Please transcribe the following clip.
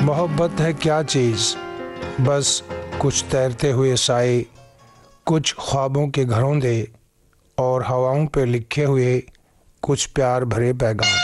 मोहब्बत है क्या चीज़, बस कुछ तैरते हुए साए, कुछ ख्वाबों के घरों दे और हवाओं पे लिखे हुए कुछ प्यार भरे पैगाम।